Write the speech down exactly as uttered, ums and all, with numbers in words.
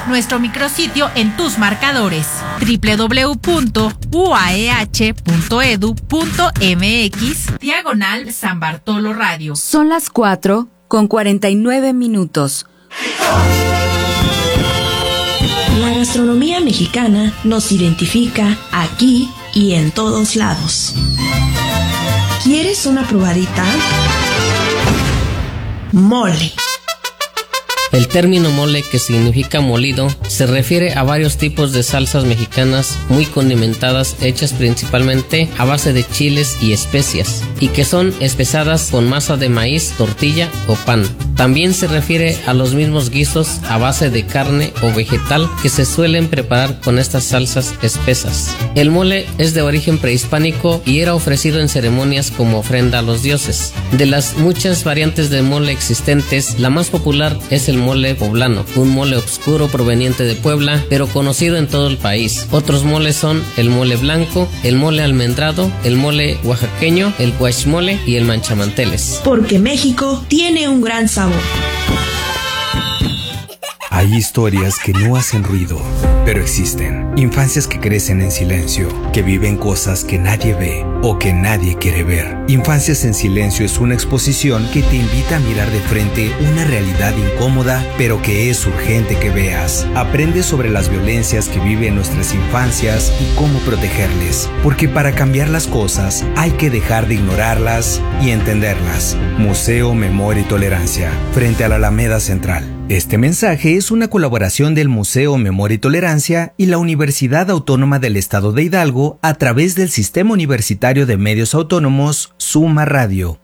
nuestro micrositio en tus marcadores doble u doble u doble u punto u a e h punto e d u punto m x diagonal San Bartolo Radio. Son las cuatro con cuarenta y nueve minutos. La gastronomía mexicana nos identifica aquí y en todos lados. ¿Quieres una probadita? Mole. El término mole, que significa molido, se refiere a varios tipos de salsas mexicanas muy condimentadas, hechas principalmente a base de chiles y especias, y que son espesadas con masa de maíz, tortilla o pan. También se refiere a los mismos guisos a base de carne o vegetal que se suelen preparar con estas salsas espesas. El mole es de origen prehispánico y era ofrecido en ceremonias como ofrenda a los dioses. De las muchas variantes de mole existentes, la más popular es el mole poblano, un mole oscuro proveniente de Puebla, pero conocido en todo el país. Otros moles son el mole blanco, el mole almendrado, el mole oaxaqueño, el guachmole y el manchamanteles. Porque México tiene un gran sabor. Hay historias que no hacen ruido, pero existen. Infancias que crecen en silencio, que viven cosas que nadie ve o que nadie quiere ver. Infancias en Silencio es una exposición que te invita a mirar de frente una realidad incómoda, pero que es urgente que veas. Aprende sobre las violencias que viven nuestras infancias y cómo protegerles. Porque para cambiar las cosas hay que dejar de ignorarlas y entenderlas. Museo Memoria y Tolerancia, frente a la Alameda Central. Este mensaje es una colaboración del Museo Memoria y Tolerancia y la Universidad Autónoma del Estado de Hidalgo a través del Sistema Universitario de Medios Autónomos, Suma Radio.